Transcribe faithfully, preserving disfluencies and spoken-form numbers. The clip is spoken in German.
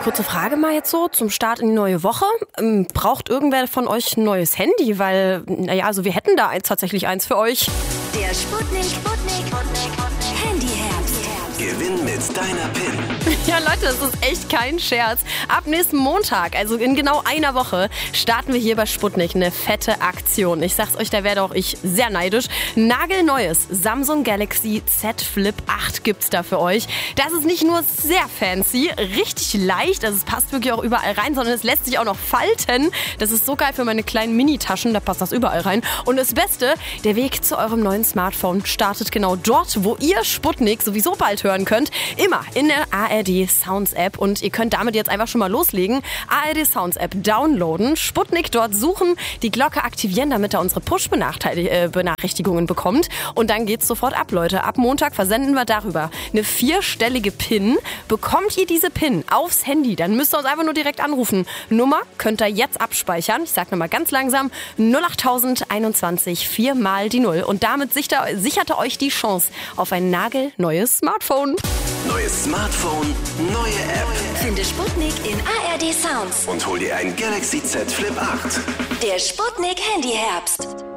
kurze Frage mal jetzt so zum Start in die neue Woche. Ähm, braucht irgendwer von euch ein neues Handy? Weil, naja, also wir hätten da eins, tatsächlich eins für euch. Der Sputnik, Sputnik, Sputnik, Handyherbst. Gewinn mit deiner PIN. Ja, Leute, das ist echt kein Scherz. Ab nächsten Montag, also in genau einer Woche, starten wir hier bei Sputnik eine fette Aktion. Ich sag's euch, da werde auch ich sehr neidisch. Nagelneues Samsung Galaxy Z Flip acht gibt's da für euch. Das ist nicht nur sehr fancy, richtig leicht, also es passt wirklich auch überall rein, sondern es lässt sich auch noch falten. Das ist so geil für meine kleinen Mini-Taschen, da passt das überall rein. Und das Beste, der Weg zu eurem neuen Smartphone startet genau dort, wo ihr Sputnik sowieso bald hören könnt. Immer in der A R D Sounds App, und ihr könnt damit jetzt einfach schon mal loslegen. A R D Sounds App downloaden, Sputnik dort suchen, die Glocke aktivieren, damit er unsere Push-Benachrichtigungen bekommt, und dann geht's sofort ab, Leute. Ab Montag versenden wir darüber eine vierstellige PIN. Bekommt ihr diese PIN aufs Handy, dann müsst ihr uns einfach nur direkt anrufen. Nummer könnt ihr jetzt abspeichern. Ich sag nochmal ganz langsam: null acht einundzwanzig vier mal die Null, und damit sichert ihr euch die Chance auf ein nagelneues Smartphone. Neues Smartphone, neue App. Finde Sputnik in A R D Sounds. Und hol dir ein Galaxy Z Flip acht. Der Sputnik Handyherbst.